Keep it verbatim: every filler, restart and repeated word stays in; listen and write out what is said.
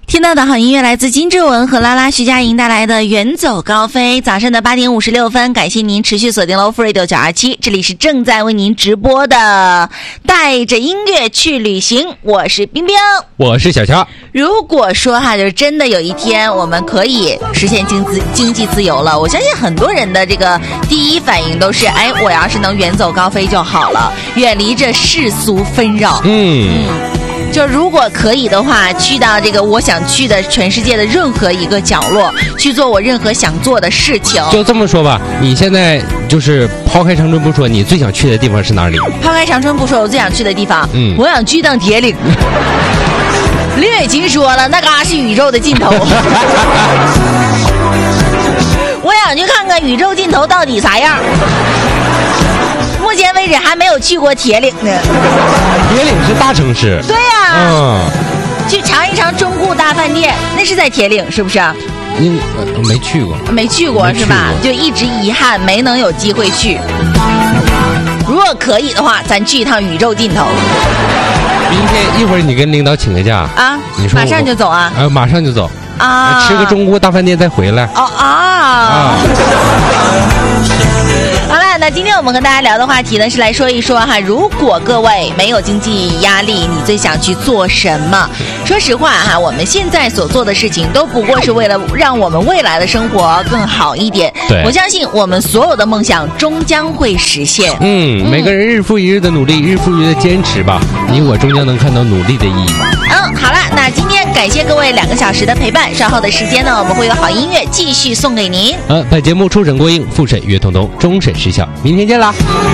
听到的好音乐来自金志文和拉拉徐佳莹带来的《远走高飞》。早上的八点五十六分，感谢您持续锁定 Low Radio 九二七，这里是正在为您直播的带着音乐去旅行，我是冰冰， 我是小乔。 如果说哈，就是真的有一天我们可以实现经济经济自由了，我相信很多人的这个第一反应都是，哎，我要是能远走高飞就好了，远离这世俗纷扰。 嗯。 嗯就如果可以的话，去到这个我想去的全世界的任何一个角落，去做我任何想做的事情。 就这么说吧，你现在就是抛开长春不说，你最想去的地方是哪里？ 抛开长春不说，我最想去的地方，嗯，我想去趟铁岭。李伟琴说了，那嘎是宇宙的尽头。我想去看看宇宙尽头到底啥样。目前为止还没有去过铁岭呢。 铁岭是大城市。 对呀、啊。 嗯。 去尝一尝中顾大饭店，那是在铁岭是不是？ 嗯，呃、没去过。 没去过是吧？就一直遗憾没能有机会去。如果可以的话，咱去一趟宇宙尽头。 明天一会儿你跟领导请个假啊？ 你说马上就走啊？ 呃，马上就走啊！ 吃个中顾大饭店再回来。 哦啊！啊好了，那今天我们和大家聊的话题呢，是来说一说哈，如果各位没有经济压力，你最想去做什么？说实话哈，我们现在所做的事情都不过是为了让我们未来的生活更好一点。 对， 我相信我们所有的梦想终将会实现。 嗯，每个人日复一日的努力，日复一日的坚持吧，你我终将能看到努力的意义。 嗯，好了，那今天感谢各位两个小时的陪伴，稍后的时间呢，我们会有好音乐继续送给您。 呃，本节目初审过映，复审约通通，终审时效，明天见啦。